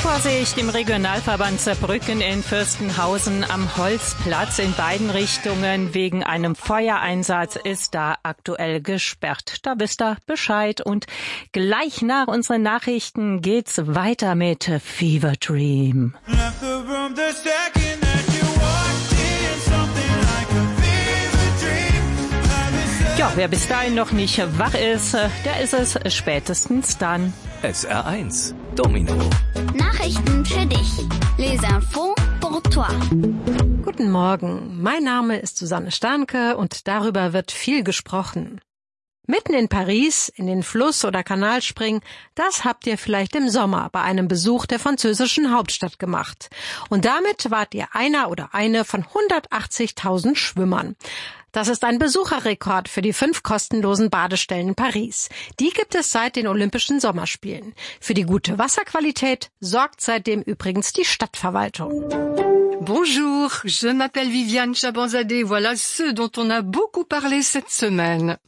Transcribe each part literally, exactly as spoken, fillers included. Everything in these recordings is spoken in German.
Vorsicht im Regionalverband Saarbrücken in Fürstenhausen am Holzplatz in beiden Richtungen wegen einem Feuereinsatz ist da aktuell gesperrt. Da wisst ihr Bescheid und gleich nach unseren Nachrichten geht's weiter mit Fever Dream. Ja, wer bis dahin noch nicht wach ist, der ist es spätestens dann. S R eins Domino. Nachrichten für dich. Les infos pour toi. Guten Morgen, mein Name ist Susanne Starnke und darüber wird viel gesprochen. Mitten in Paris, in den Fluss oder Kanal springen, das habt ihr vielleicht im Sommer bei einem Besuch der französischen Hauptstadt gemacht. Und damit wart ihr einer oder eine von hundertachtzigtausend Schwimmern. Das ist ein Besucherrekord für die fünf kostenlosen Badestellen in Paris. Die gibt es seit den Olympischen Sommerspielen. Für die gute Wasserqualität sorgt seitdem übrigens die Stadtverwaltung. Bonjour, je m'appelle Viviane Chabanzadeh. Voilà ce dont on a beaucoup parlé cette semaine.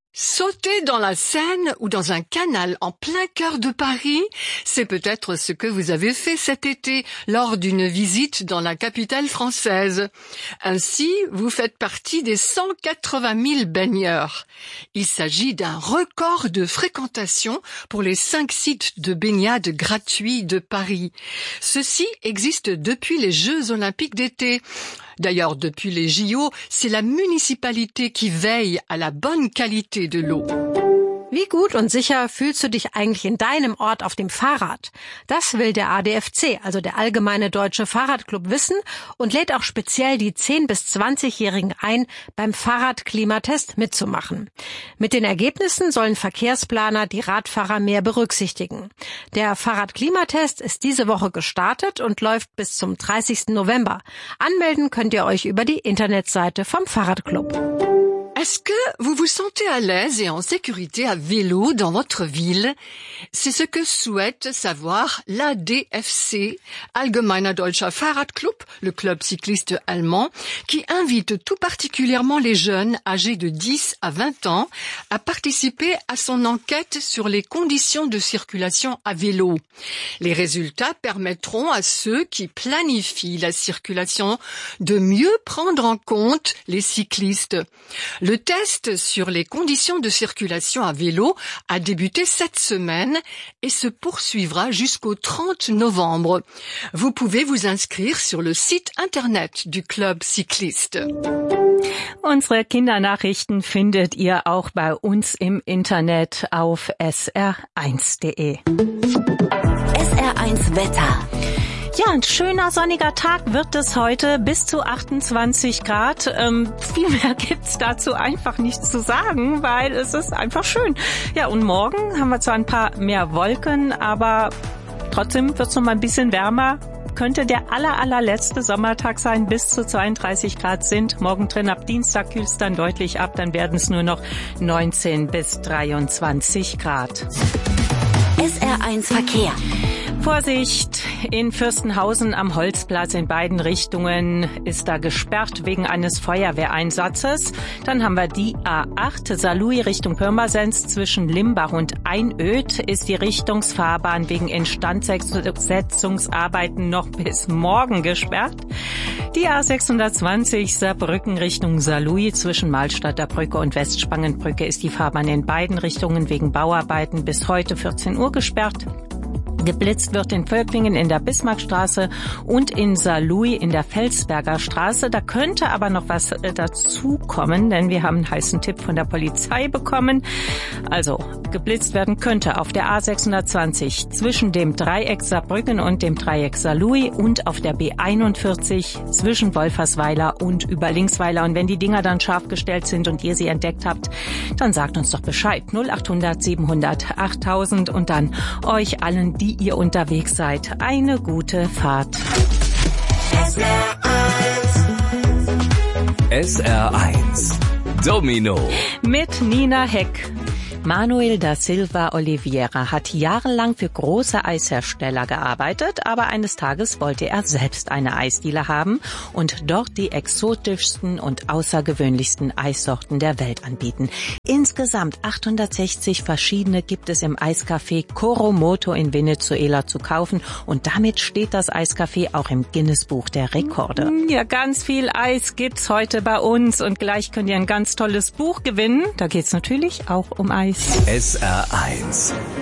Sauter dans la Seine ou dans un canal en plein cœur de Paris, c'est peut-être ce que vous avez fait cet été lors d'une visite dans la capitale française. Ainsi, vous faites partie des cent quatre-vingt mille baigneurs. Il s'agit d'un record de fréquentation pour les cinq sites de baignade gratuits de Paris. Ceci existe depuis les Jeux Olympiques d'été. D'ailleurs, depuis les J O, c'est la municipalité qui veille à la bonne qualité de l'eau. Wie gut und sicher fühlst du dich eigentlich in deinem Ort auf dem Fahrrad? Das will der A D F C, also der Allgemeine Deutsche Fahrradclub, wissen und lädt auch speziell die zehn- bis zwanzigjährigen ein, beim Fahrradklimatest mitzumachen. Mit den Ergebnissen sollen Verkehrsplaner die Radfahrer mehr berücksichtigen. Der Fahrradklimatest ist diese Woche gestartet und läuft bis zum dreißigsten November. Anmelden könnt ihr euch über die Internetseite vom Fahrradclub. Est-ce que vous vous sentez à l'aise et en sécurité à vélo dans votre ville? C'est ce que souhaite savoir l'A D F C, Allgemeiner Deutscher Fahrradclub, le club cycliste allemand, qui invite tout particulièrement les jeunes âgés de dix à vingt ans à participer à son enquête sur les conditions de circulation à vélo. Les résultats permettront à ceux qui planifient la circulation de mieux prendre en compte les cyclistes. Le test sur les conditions de circulation à vélo a débuté cette semaine et se poursuivra jusqu'au trente novembre. Vous pouvez vous inscrire sur le site internet du Club cycliste. Unsere Kindernachrichten findet ihr auch bei uns im Internet auf S R eins Punkt de. S R eins Wetter. Ja, ein schöner sonniger Tag wird es heute, bis zu achtundzwanzig Grad. Ähm, viel mehr gibt's dazu einfach nichts zu sagen, weil es ist einfach schön. Ja, und morgen haben wir zwar ein paar mehr Wolken, aber trotzdem wird's noch mal ein bisschen wärmer. Könnte der aller, allerletzte Sommertag sein, bis zu zweiunddreißig Grad sind. Morgen drin ab Dienstag kühlt's dann deutlich ab, dann werden es nur noch neunzehn bis dreiundzwanzig Grad. S R eins Verkehr. Vorsicht, in Fürstenhausen am Holzplatz in beiden Richtungen ist da gesperrt wegen eines Feuerwehreinsatzes. Dann haben wir die A acht, Saarlouis Richtung Pirmasens zwischen Limbach und Einöd ist die Richtungsfahrbahn wegen Instandsetzungsarbeiten noch bis morgen gesperrt. Die A sechshundertzwanzig Saarbrücken Richtung Saarlouis zwischen Mahlstadter Brücke und Westspangenbrücke ist die Fahrbahn in beiden Richtungen wegen Bauarbeiten bis heute vierzehn Uhr gesperrt. Geblitzt wird in Völklingen in der Bismarckstraße und in Saarlouis in der Felsberger Straße. Da könnte aber noch was dazukommen, denn wir haben einen heißen Tipp von der Polizei bekommen. Also, geblitzt werden könnte auf der A sechshundertzwanzig zwischen dem Dreieck Saarbrücken und dem Dreieck Saarlouis und auf der B einundvierzig zwischen Wolfersweiler und Überlingsweiler. Und wenn die Dinger dann scharf gestellt sind und ihr sie entdeckt habt, dann sagt uns doch Bescheid. null achthundert siebenhundert achttausend und dann euch allen, die ihr unterwegs seid, eine gute Fahrt. S R eins. S R eins Domino. Mit Nina Heck. Manuel da Silva Oliveira hat jahrelang für große Eishersteller gearbeitet, aber eines Tages wollte er selbst eine Eisdiele haben und dort die exotischsten und außergewöhnlichsten Eissorten der Welt anbieten. Insgesamt achthundertsechzig verschiedene gibt es im Eiscafé Coromoto in Venezuela zu kaufen und damit steht das Eiscafé auch im Guinness-Buch der Rekorde. Ja, ganz viel Eis gibt's heute bei uns und gleich könnt ihr ein ganz tolles Buch gewinnen. Da geht's natürlich auch um Eis. S R eins